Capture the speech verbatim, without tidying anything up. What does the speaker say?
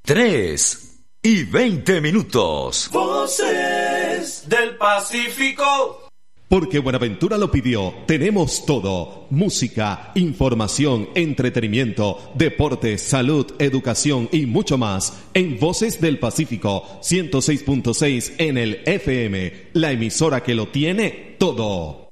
tres y veinte minutos. Voces del Pacífico. Porque Buenaventura lo pidió, tenemos todo: música, información, entretenimiento, deporte, salud, educación y mucho más en Voces del Pacífico ciento seis punto seis en el F M, la emisora que lo tiene todo.